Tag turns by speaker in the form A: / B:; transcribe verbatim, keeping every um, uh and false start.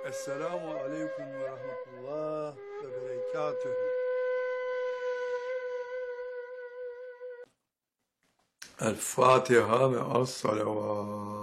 A: Esselamu aleyküm ve rahmetullah ve berekatühü. El Fatiha ve as-salavat.